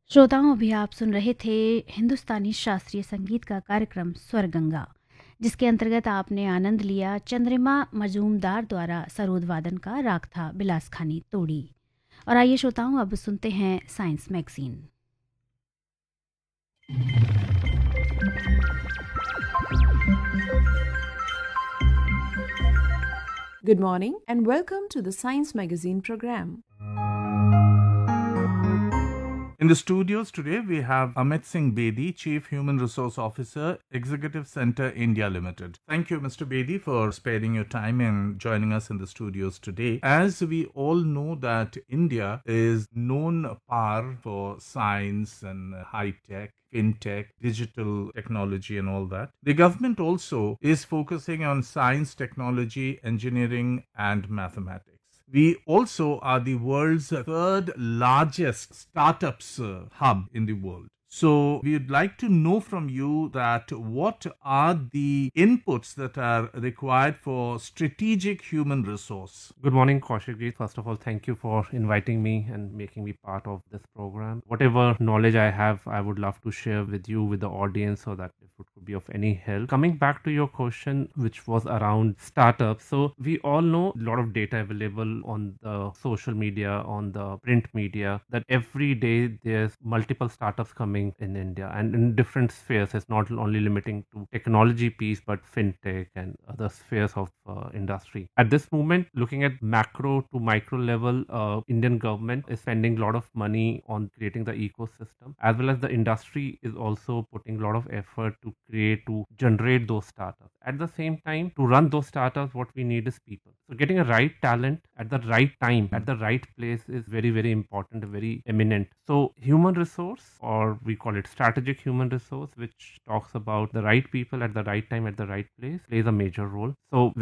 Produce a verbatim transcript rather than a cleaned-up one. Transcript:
श्रोताओं, अभी आप सुन रहे थे हिंदुस्तानी शास्त्रीय संगीत का कार्यक्रम स्वर गंगा, जिसके अंतर्गत आपने आनंद लिया चंद्रिमा मजूमदार द्वारा सरोद वादन का राग था बिलास खानी तोड़ी। और आइए श्रोताओं, अब सुनते हैं science magazine. Good morning and welcome to the Science Magazine program. In the studios today, we have Amit Singh Bedi, Chief Human Resource Officer, Executive Center India Limited. Thank you, Mister Bedi, for sparing your time and joining us in the studios today. As we all know that India is known par for science and high tech, fintech, digital technology and all that. The government also is focusing on science, technology, engineering and mathematics. We also are the world's third largest startups uh, hub in the world. So we would like to know from you that what are the inputs that are required for strategic human resource? Good morning, Kaushik. First of all, thank you for inviting me and making me part of this program. Whatever knowledge I have, I would love to share with you, with the audience, so that if it could be of any help. Coming back to your question, which was around startups. So we all know a lot of data available on the social media, on the print media, that every day there's multiple startups coming in India and in different spheres. It's not only limiting to technology piece, but fintech and other spheres of uh, industry. At this moment, looking at macro to micro level, uh, Indian government is spending a lot of money on creating the ecosystem, as well as the industry is also putting a lot of effort to create, to generate those startups. At the same time, to run those startups, what we need is people. So getting a right talent at the right time, at the right place is very, very important, very eminent. So human resource, or we call it strategic human resource, which talks about the right people at the right time, at the right place, plays a major role. So